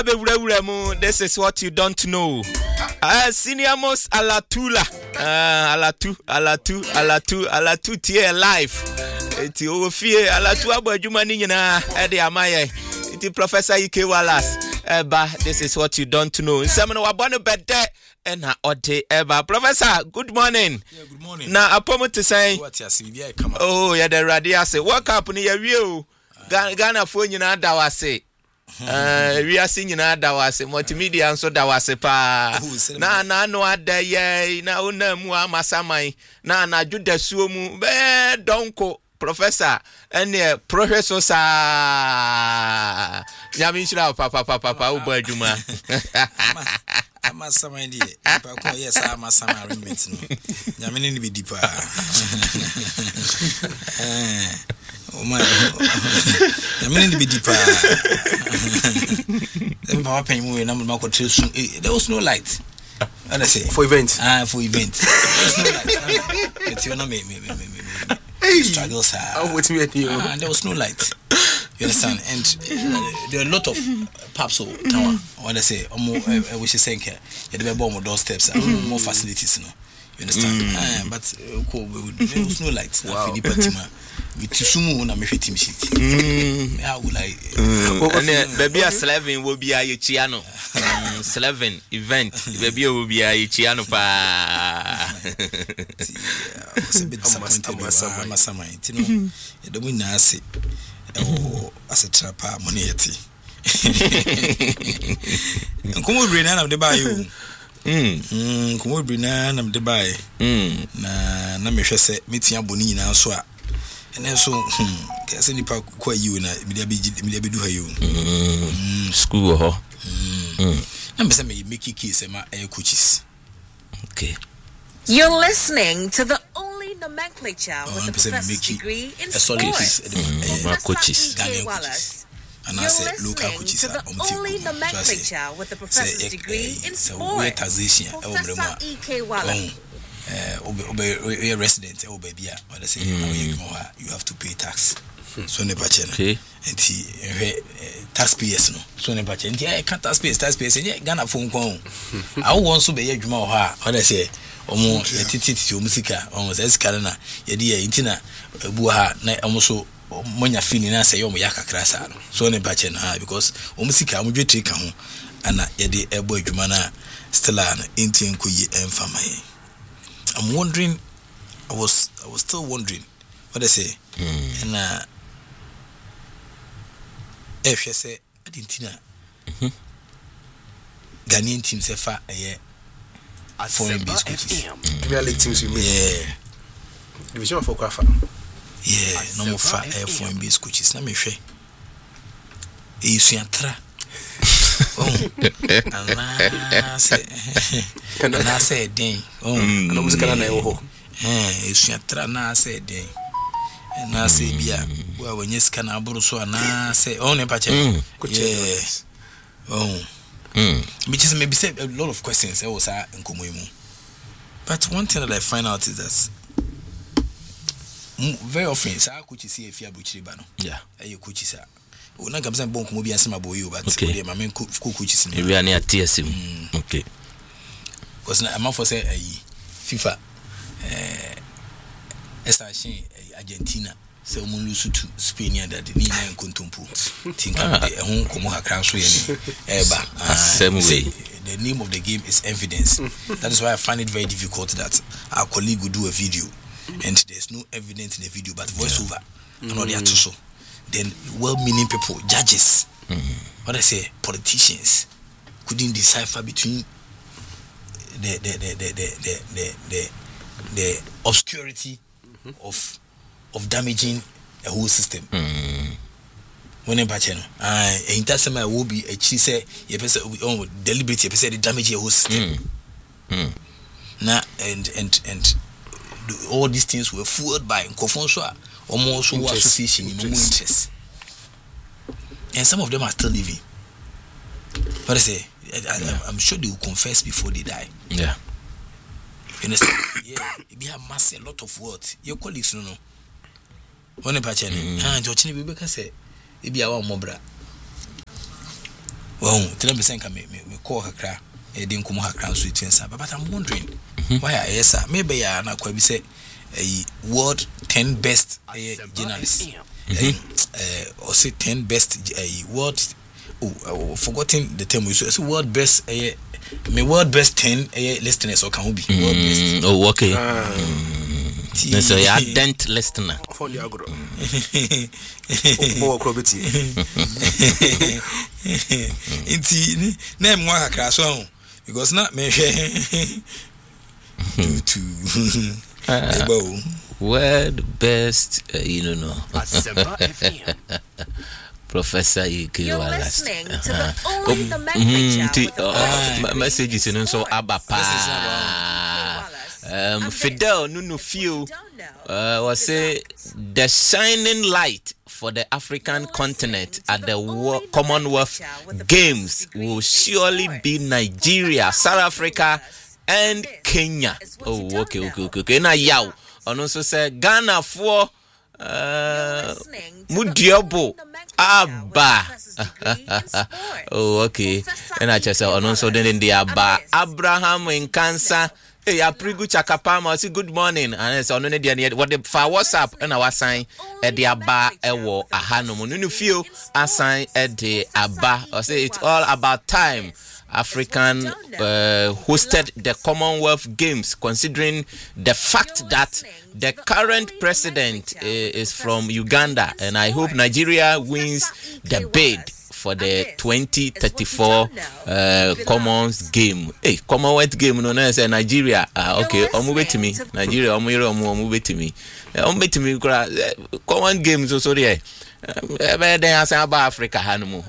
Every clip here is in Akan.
This is what you don't know. Senior most Alatula. Alatu tie life. Iti ofie Alatu abajumani na ede amaye. Iti Professor Ike Wallace. This is what you don't know. Semino wabone bede na ode eba. Professor, good morning. Yeah, good morning. Na apomo to say. What you see there come. Oh, yeah, the radio say. Wake up ni ya wieo. Ghana fo nyina dawase. We are singing dawase multimedia nso dawase pa na no adaye na onamu amasamai na juda suomu be donko professor ene professor sa nyamishira papa ubaduma amasamai die pa ko yes amasamai remit no nyamene ni be dipa my nyamene ni be dipa Papa pay me number mark there was no light. And I say for event. For event. There's no light. It's you know me. Struggles there was no light. You understand? And there are a lot of pubs or tower. What I say, we should say here. There be more doorsteps, more facilities, you know. You understand? But there was no light. Wow. With sumu na mehweti mshiti. I would like baby a Slevin will be a Chiano. Slevin event. Baby will be a Chiano pa. Was a bit disappointed with Masama. You know, you don't mean as a trapper money. Come on, bring of the bayou. Come on, bring of the bay. Na mesha say meeting a boni na so. And then so, can any part quite you and I be do you school ho. I'm saying make your case and my air coaches. Okay. You're listening to the only nomenclature with a professor's degree in sports. Coaches. And I said, local coaches to the only nomenclature with a professor's degree in sports. Professor E.K. Wallace. A resident or baby, or they say you have to pay tax. So never change. And taxpayers no. So never change. I can't taxpayers. And Ghana phone call. I want to be a Juma or they say almost a titi to musica almost as Carana. Yedia intina buha na almost monya feeling and say yaka crasa. So never change because musica would take home and yedi a boy Jumana Stellan intin kuyi and family. I'm wondering. I was still wondering what I say. And if you say Argentina, Ghanaian teams have a foreign base coaches. Premier League teams, you mean? Yeah. Division of Okafa. Yeah, no more foreign base coaches. Let me say. Isuyantra. And I said, dang. And I was going to Isuyantra na said, dang. And I say, yeah, well, when you scan a bruso, and I say, oh, Nepache. Yes. Which is maybe say a lot of questions. I was in Kumuimu. But one thing that I find out is that very often, I could see if you are butchery bano. Yeah, you could see. Una kamsa bonko mo bi asema boyo but okay. My main coaches in we are near TSM. Okay. Because I'm for say FIFA establish Argentina so mo lose to Spain and that ni na nkontompo tinka be ehun komo hakran so ye eba same way. The name of the game is evidence. That is why I find it very difficult that our colleague will do a video and there's no evidence in the video but voiceover and all that so. Then well-meaning people, judges, what I say, politicians, couldn't decipher between the obscurity of damaging a whole system. When in Pacheno, I will be a cheese, deliberate, the damage a whole system. Now and all these things were fueled by Kofonsoa. Almost who association in interest, and some of them are still living. But I say, I'm sure they will confess before they die. Yeah, you understand? Yeah, it have mass a lot of words. Your colleagues no. When a patient, and your chin be say, it be our mobra. Well, tell me saying me call her cry. I didn't come her crown sweet things, but I'm wondering why yes sir. Maybe I na quite say a world 10 best journalists. Or say 10 best world forgotten the term we say world best world best 10 listeners or can be world best. Oh okay. So you are dent listener. For the agro. More crobity. Inti name wa kakra so because not me word best you don't know. Professor You're listening to the only the messages in so abapa Fidel Nunu Few was say the shining light for the African continent at the Commonwealth Games will surely be Nigeria, South Africa and Kenya. Oh okay. Na yaw and also say Ghana for Mudiobo Abba. Oh okay. And I just say and also then the Abba Abraham in Cancer. Hey, Aprigu Chakapama, say good morning. And so on the what the for WhatsApp and our sign at the Abba Ewo Ahano Mununu feel assign at the Abba or say it's all about time. African hosted the Commonwealth Games, considering the fact that the current president is from Uganda, and I hope Nigeria wins the bid for the 2034 Commons game. Hey, Commonwealth game no na say Nigeria. Okay, omu to me. Nigeria omu to me. Omu to me Common games also there. Then about Africa hanumu.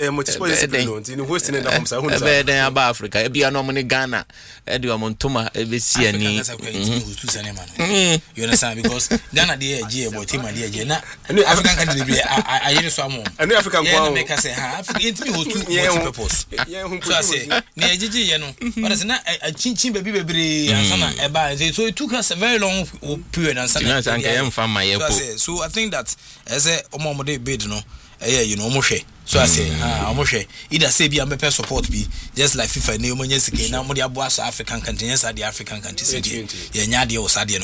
Then about Africa. Ebi anomoni Ghana. Edi omontoma ebesi ani. You understand because Ghana dey age but him dey age na African country be I hear so am. And African go make say ha Africa intimi host two purpose. So I say na age ye no. But say na a chinchin baby bebre ansana eba so it took us a very long period ansana. So I think that as a de bid no you know omhwe so I say omhwe either say be am be support be just like FIFA na omonye sike na mo de abo aso African countries the African countries ye nya de o sade no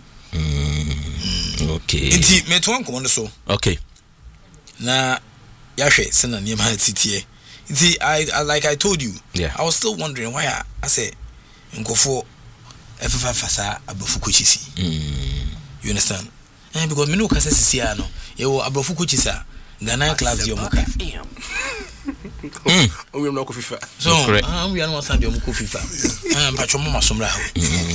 okay inti me to anko so okay na yahwe sena niam ha titie inti I like I told you I was still wondering why I say nkofo efafa fasa abofu kochisi you understand because me no kasa sisia no yo abofu kochisa Ghana clubs yo muka we no ko FIFA so we are no stand yo muka FIFA pacho mama somra ho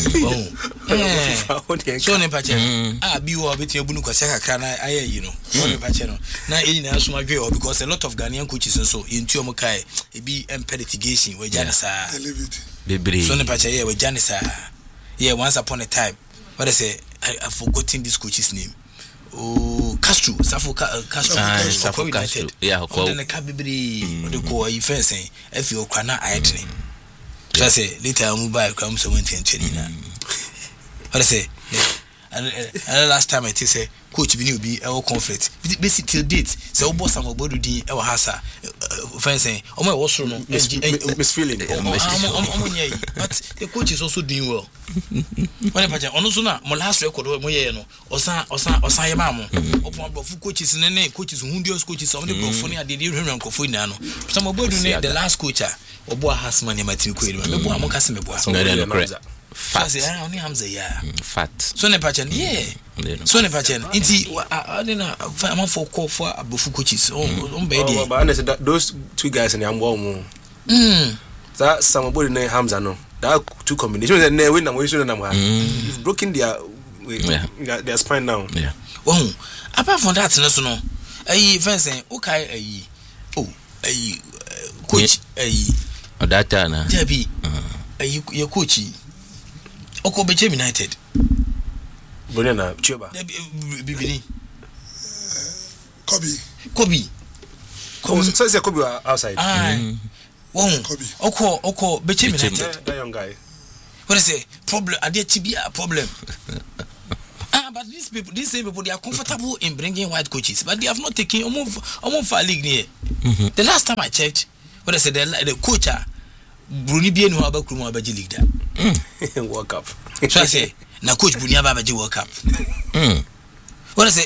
so ne pache bi wo beti ebunu kwase kakra na aye you know so ne pache no na eni na asoma dwe because a lot of Ghanaian coaches so into yo muka e bi litigation we janisa bebre so ne pache we janisa once upon a time what I say I've forgotten this coach's name. Oh, Castro, Safo Castro. Yeah, then the cabibri, the core, you first saying, if you cannot idling. So I say, later I'll move by Crum 17 What I say, and last time I say, Coach be our conflict. Basically, till date, so boss some body di our hasa. Saying, oh my, what's wrong? Miss feeling. But the coach is also doing well. When I patch on Osuna, my last record, Moyeno, Osa Yamamo, upon both coaches and any coaches who do coaches on the Bofonia, I did even Cofuiano. Some of the last coacher, or Boa has money, my team queen, but Boa Mocassim. Fat. Fat. So ne pachen, so ne pachen. Inti, I didn't know for call for Bofu coaches. But those two guys in the Amwam. That somebody named Hamza no. That two combinations and they win and we shouldn't have. You've broken their spine now. Yeah. Oh, apart from that, no. Fencing, okay, coach, or that Tana. Debbie, your coachy. Oko Bechem United. Bonana, Chuba. Bibini. Kobe. So it's a Kobe outside. Oko Bechem United. That young guy. What I say? Problem. Are there to be a problem? But these same people, they are comfortable in bringing white coaches, but they have not taken almost for a league near. The last time I checked, What I said, the coach, Bruni Bien, who are back from Abaji League. World Cup. So I say, now Coach Bunia Babaji World Cup. What I say,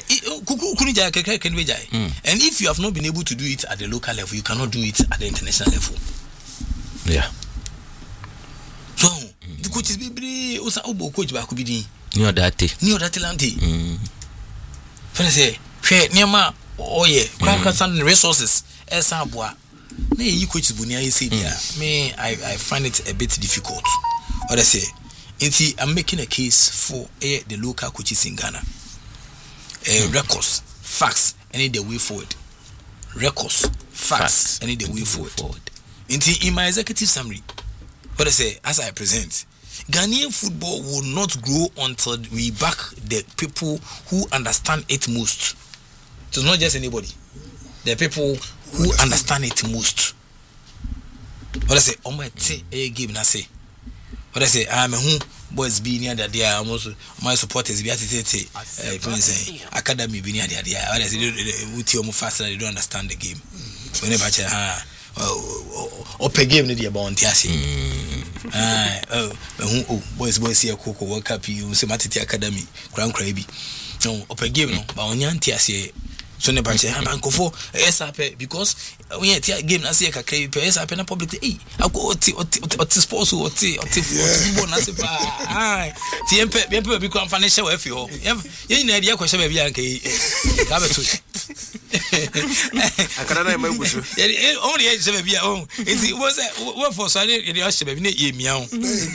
and if you have not been able to do it at the local level, you cannot do it at the international level. Yeah. So the coach is be also coach back could be New Dati. When I say, Niama, oh yeah, Kwankasan resources, Esabwa. Nay, you coach Bunia, you see, me, I find it a bit difficult. What I say, I'm making a case for the local coaches in Ghana. Records, facts, any the way forward. Records, facts, any the way forward. In my executive summary, what I say, as I present, Ghanaian football will not grow until we back the people who understand it most. It's not just anybody. The people who understand it most. What I say, oh my game na say. What I say, I'm a who boys be near that there. Almost my supporters be at it. Academy be near that there. What I say, we faster. They don't understand the game. Whenever open game ni dia ba on tiase boys here Coco World Cup you say Matiti Academy kran bi no open game no ba onya tiase so ne ba che bankofo SAP because when you game na say kakra bi SAP na public ako oti sports oti football na se pa ti empe bi kwan financial we fi ho ye na dia kwhye ba bi anka ka beto akara na mai gusu only ye se bia o enti what for so dey dey se bia na ye miao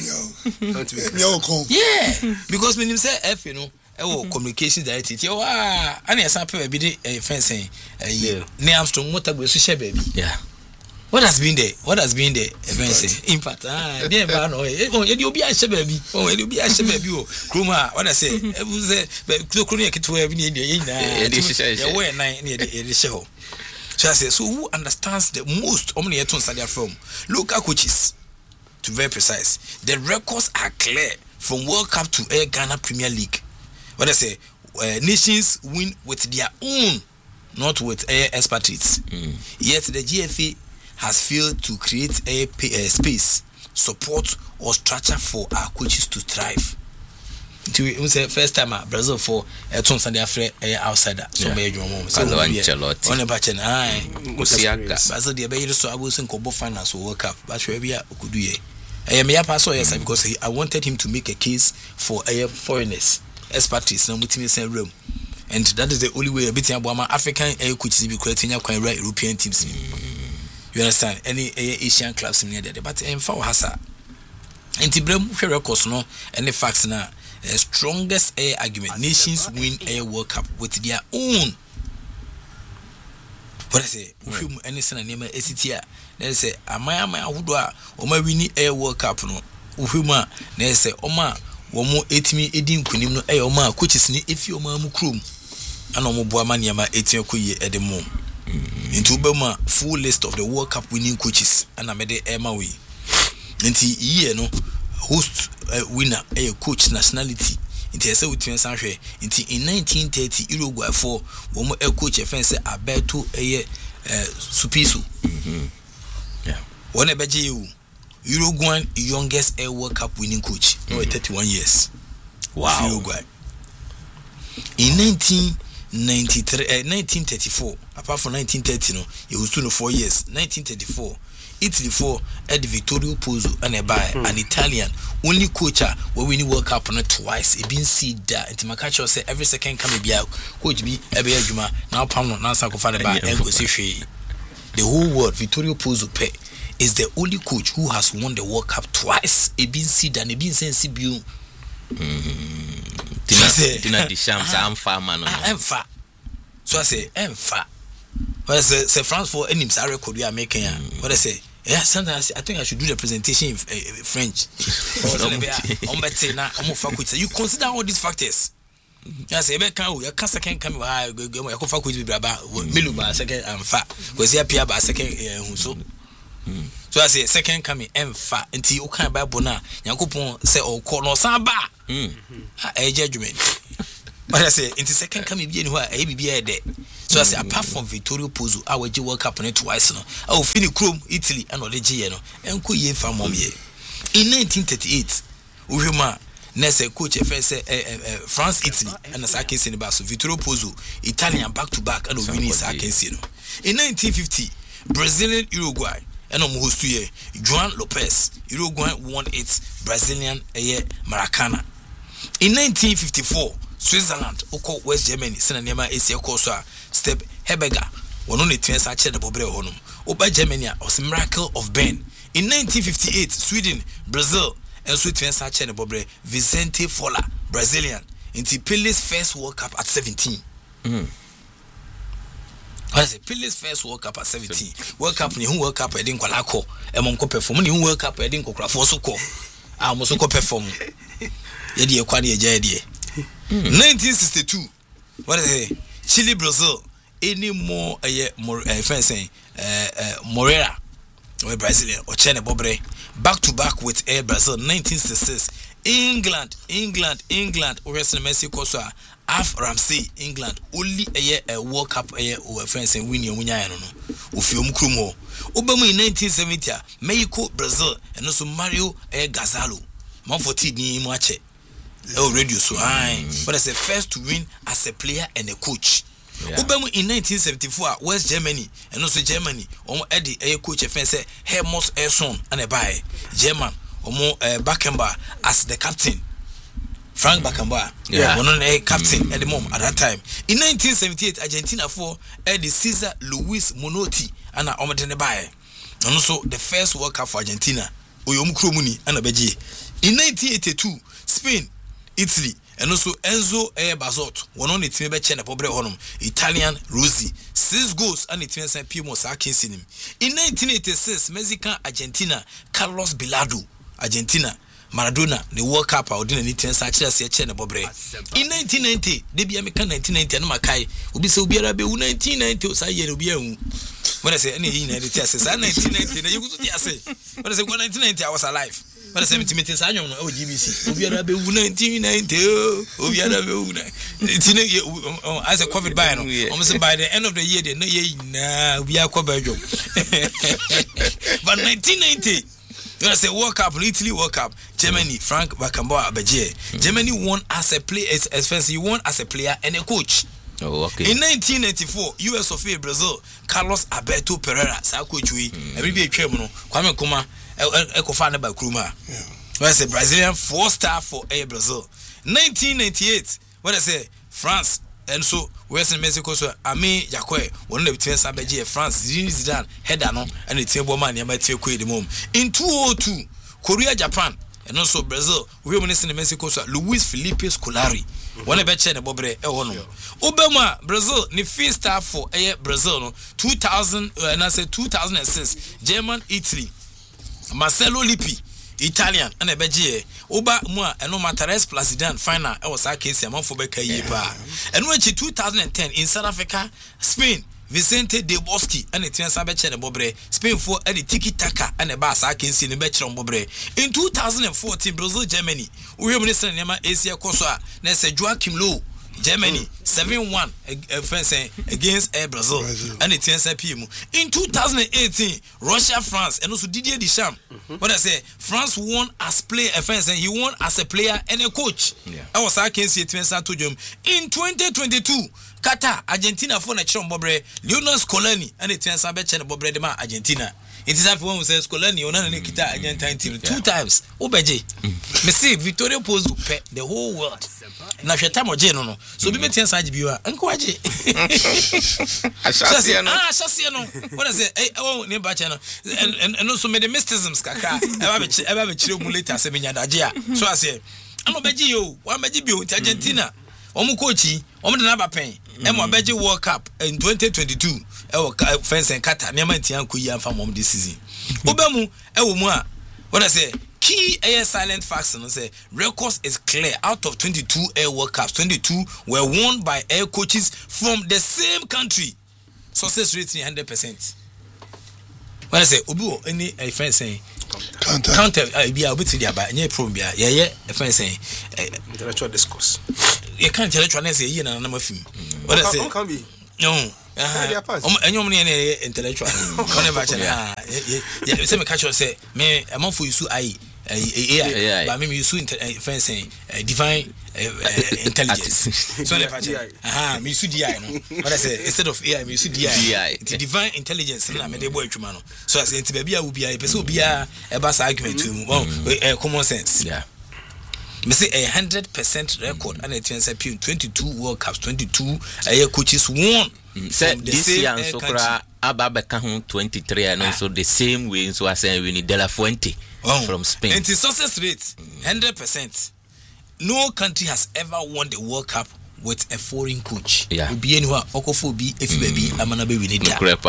yeah because when you say F you know communication director you ana yesa pe bi dey fencing ne Armstrong motor go so she baby yeah what has been the fencing impact dey ba no e dey obi a she baby e dey obi a she baby o kroma what I say e say kroma e keto bi ne dey na we nine ne dey she ho. So I say, so who understands the most? How many years from local coaches, to be very precise. The records are clear from World Cup to Ghana Premier League. What I say, nations win with their own, not with expatriates. Yet the GFA has failed to create a space, support, or structure for our coaches to thrive. To say first time Brazil for Sunday after outsider so major moment so on a batch and Brazil the baby so I was in Kobo finance World Cup but we could do it because I wanted him to make a case for foreigners expatriates no mutim same room and that is the only way a bit about African coaches be creating European teams you understand any Asian clubs near there but in for hasa and the records no any facts now. The strongest argument nations win a World Cup with their own. What I say, anything and name a they say, Amaya Hudwa, or my winning a World Cup no. Uhuma, they say, Oma, one more 8 me edim kunim no Oma, coaches ni if you mamu krum. Anomo Boamaniama 18 kuye at the moon. Into Bema full list of the World Cup winning coaches and I made the Emma way. Into ye no. Host winner a coach nationality it is so in 1930 Uruguay for one a coach offense Alberto Supisu yeah one ebeje Uruguayan youngest World Cup winning coach 31 years wow Uruguay in 1934 apart from 1930 no he was 4 years 1934 Italy for Ed Vittorio Pozzo and an Italian only coach where we World Cup not twice. It been see that and Makacho say every second come be coach be every juma now pound now sacrifice by the whole world. Vittorio Pozzo is the only coach who has won the World Cup twice. It been see that it been sense you. Tina Deschamps I'm far man. I'm far. So I say I'm far. But I say France for any record we are making. What I say. Yeah, sometimes I think I should do the presentation in French. You consider all these factors. I say, you can't second come. I go fuck with Miluba second and fat. Because here Pia by second. So I say, second coming and fat until you can't buy Bona. Yankupon say, oh, call no samba. A judgment. But I say, into second coming, be anywhere, a be there. So I say apart from Vittorio Pozzo, I will World Cup on twice no. I will finish Chrome Italy and Odeji no. And ko ye fa mom ye. In 1938, Uhuma Nesse coach France Italy and as I can see so Vittorio Pozzo Italian back to back and winning as I can see no. In 1950, Brazilian Uruguay and almost 2 years, João Lopes Uruguay won its Brazilian Maracana. In 1954, Switzerland oko West Germany sena niema esi ekoso a Step Heberger wono ne twen sa kire de bobre honum oba Germany a was Miracle of Bern. In 1958, Sweden, Brazil and so twen sa kire de bobre Vicente Fola, Brazilian, into Pele's first World Cup at 17. I say Pele's first World Cup at 17. World Cup ni World Cup e din kwala ko e mom ko perform ni World Cup e din kokra fo so ko a mo so ko perform ye die kwa ne ye die 1962 what is it Chile Brazil any more friend saying Moreira or Brazilian or China Bobre back to back with Brazil 1966 England or Mexico so Af Ramsey England only a World Cup or friend saying win your munya no ofiom krumo obamu in 1970 Mexico Brazil and also Mario Gazalo man for ni mu ache radio so but as a first to win as a player and a coach. Obama in 1974 West Germany and also Germany Eddie a coach say Helmut Erson and a buy German Beckenbauer as the captain. Frank Beckenbauer one on a captain at the moment at that time. In 1978 Argentina for Eddie Cesar Luis Menotti and a buy and also the first World Cup for Argentina Oyomkromuni and a beji. In 1982 Spain, Italy, and also Enzo Bazot, one on the team by China Pobre Honum, Italian Rossi, 6 goals and it means Pimo Sarkins in him. In 1986, Mexican Argentina, Carlos Bilardo, Argentina, Maradona, the World Cup, or didn't need such as China Pobre. In 1990, the American 1990 and Makai, will be so be 1990, so I will be when I say any in the test, 1990, you could say, when I say 1990, I was alive. But 70 minutes I don't know GBC. Obiara be 1990. Obiara be as a COVID by no. Almost by the end of the year, they know we are covered. But 1990, when I say World Cup, Italy World Cup, Germany, Frank Beckenbauer Abeje. Germany won as a player, he won as a player and a coach. Oh, okay. In 1994, US of A Brazil, Carlos Alberto Pereira, sa coach we, every day Kwame Nkrumah. Ekofana by Kruma. Where's a Brazilian 4-star for Brazil. 1998, what I say, France, and so West Mexico, so Ami Jacque, one of the twins Abeji, France, Zidane, Hedano, and the table man, you might take the mom. In 2002, Korea, Japan, and also Brazil, we were in Mexico, so Luis Felipe Scolari. One of the Bobre, Obama, Brazil, the first star for Brazil, 2000, and I said 2006, German, Italy. Marcelo Lippi, Italian, and a Beji, Oba Mua, and no Matares Placidan final, I was a case among for Becca Yepa. And when 2010 in South Africa, Spain, Vicente Del Bosque, and the Transabeche and Bobre, Spain for Eddie Tiki Taka and a Bass, I can see the Betcher on Bobre. In 2014, Brazil, Germany, we have Minister Nema Asia Kosoa, Nessa Joachim Low. Germany 7-1 against Brazil and the TNCPM. In 2018, Russia, France, and also Didier Deschamps. What I say, France won as player, he won as a player and a coach. I was against the TNCPM. In 2022, Qatar, Argentina for a Bobre, Lionel Scolani and the TNCPM Bobre de Argentina. It is after one who says Scolani on an Kita Argentine team 2 times. Obeje. Me see Vittorio Pozzo the whole world. Na hwe time oje no. So be metia saje biwa. Nkwaje. Asase no. What I say oh ne ba che no. And also me the mysticisms kaka. Eba be chire mu later se menya daje a. So I say ano beji yo. Wa beji bi o Argentina. Omu coachi, omu de na ba pen. Emo beji World Cup in 2022. Fence and Qatar, Niamantian Kuya from home this season. Obemu, Ewumua. What I say, key air silent facts and say records is clear. Out of 22 air World Cups, 22 were won by air coaches from the same country. Success rate 100%. What I say, Obu, any a friend saying counter be a bit to the about any problem. Yeah, a friend saying intellectual discourse. You can't tell it say, you know, number of what I say. No. Intellectual. Yeah, say me catch you say me among for you so AI, but me you so saying divine intelligence. So me so DI no. What I say instead of AI me so DI. It's divine intelligence na me dey boy twuma no. So as enti baby a wo bia person bia e ba sa argument to common sense. Yeah. Me say 100% record and it say 22 World Cups, 22 coaches won. This year and Sokra Ababeka 23 and also the same way so I say we need De La Fuente from Spain. And the success rate 100%. No country has ever won the World Cup with a foreign coach. Yeah. Be anywhere Okofobi FBB Amana be winning.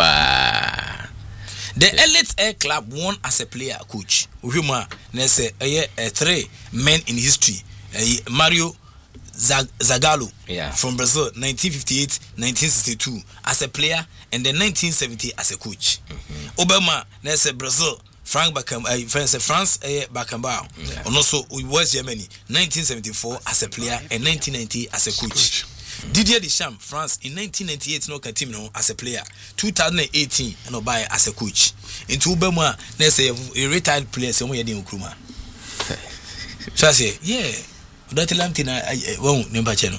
The Elite Air Club won as a player coach. Uhuma nese 3 men in history. Mario Zagallo from Brazil 1958, 1962 as a player and then 1970 as a coach. Obama nese Brazil France Beckenbauer and also West Germany 1974 as a player and 1990 as a coach. Didier Deschamps, France in 1998 no team no as a player. 2018 no buy as a coach. Into Ubema, let's say a retired player some way in Nkrumah. So I say, yeah, that Lamtina won't number channel.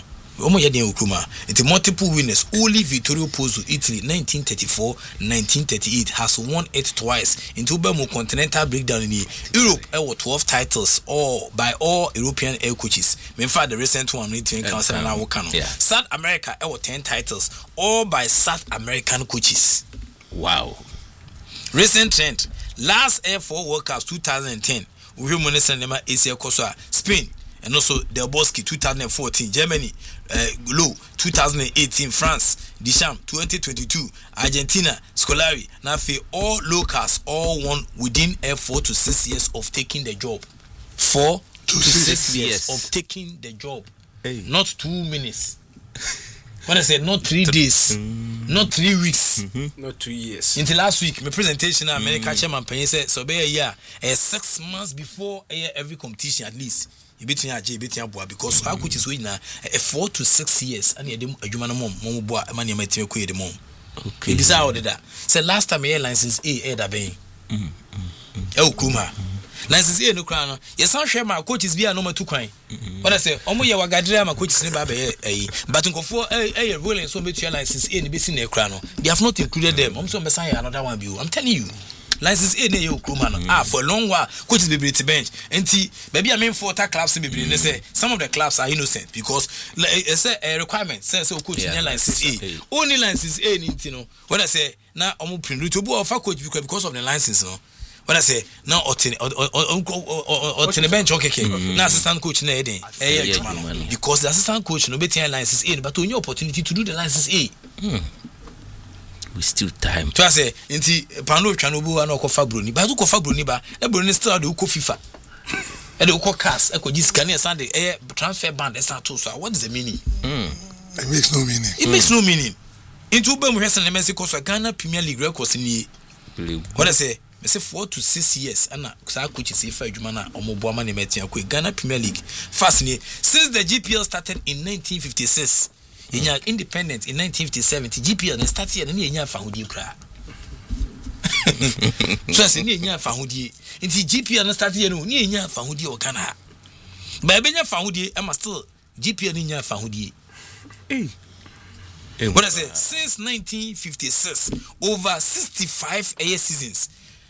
It's multiple winners. Only Vittorio Pozzo, Italy, 1934, 1938, has won it twice. Into Ubemo continental breakdown in Europe, 12 titles, all by all European air coaches. In fact, the recent one, Council and Awokano. South America, 10 titles, all by South American coaches. Wow. Recent trend. Last Air 4 World Cups 2010. Asia Kosoa, Spain. And also Del Bosque 2014, Germany, Low 2018, France, Deschamps 2022, Argentina, Scolari. Now for all locals, all won within 4 to 6 years of taking the job. 4 to 6 years of taking the job. Not 2 minutes. When I said not 3 days, not 3 weeks, not 2 years. Until last week, my presentation, American chairman Penny said, so be a year, 6 months before every competition at least. Because our coach is waiting 4 to 6 years and a human mom boy money might take the mom. Okay. This how did that. Say last time air license A da bay. Kuma. License A no crown. Yes, I'm sure my coach is via number 2 crime. What I say, Omo Wagadra, my coach is never but for a ruling so much license A in the basin a crown. They have not included them. I'm so Messiah another one view. I'm telling you. License A ne Krumah for a long while coaches be to bench and maybe I mean for clubs be they say some of the clubs are innocent because it's a requirement says so coach license A only license A you know what I say now I'm print to bo offer coach because of the license no what I say now or the bench okay now assistant coach na because the assistant coach no better license A but only opportunity to do the license A we still time. To say, inti pano chanobu ano kofa broni. Ba du kofa broni ba. E broni still do ko FIFA. E do ko cars. E ko jiskani Sunday. Transfer ban. E start to so. What is the meaning? It makes no meaning. It makes no meaning. Into be mo hwese na Messi ko so Ghana Premier League records ni. What I say? Me say 4 to 6 years. Ana sa coach say fa adwuma na omobo ama ne metia ko Ghana Premier League. Fast ni since the GPL started in 1956. Independent in 1957 GPL and started here na enya fahudi kra so say na enya fahudi nti GPL na started here no na enya fahudi o kana ba enya fahudi am still GPL na enya fahudi what I say since 1956 over 65 seasons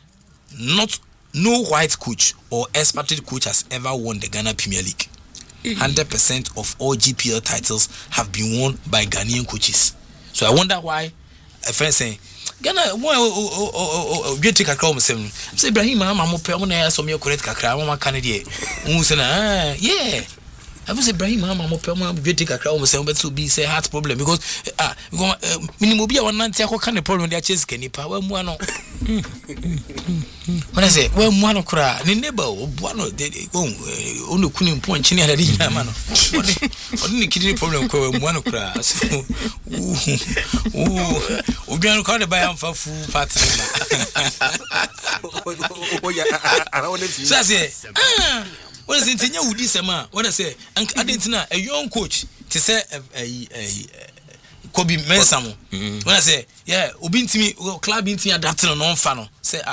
no white coach or expatriate coach has ever won the Ghana Premier League. 100% of all GPL titles have been won by Ghanaian coaches. So I wonder why a friend saying Ghana we take a call say Ibrahim am pe mo na so me correct kakra mo maka ne de who say na yeah I was Ibrahim am pe mo we take a call say but to be say heart problem because minimum be one nanti akoka ne problem dey chase kanipa wa mu ano when I say well mu ano kra ni neighbor obuano dey onu kuni mpo nchini ala di na ma no oni kidney problem ko mu ano kra so obiano ka dey buy am for full party so I say what is it in your Udisema? What I say, Adentina, a young coach to say Kobe Mensah when I say yeah obi ntimi club ntimi adapt no no fa no say